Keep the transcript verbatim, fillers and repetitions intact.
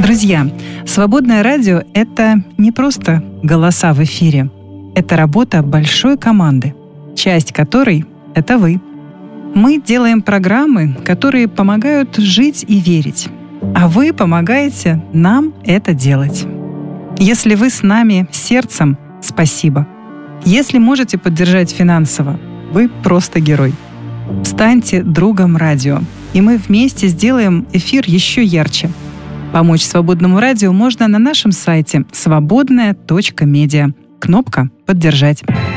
Друзья, свободное радио — это не просто голоса в эфире. Это работа большой команды, часть которой — это вы. Мы делаем программы, которые помогают жить и верить. А вы помогаете нам это делать. Если вы с нами сердцем, спасибо. Если можете поддержать финансово, вы просто герой. Станьте другом радио, и мы вместе сделаем эфир еще ярче. Помочь свободному радио можно на нашем сайте свободная точка медиа. Кнопка «Поддержать».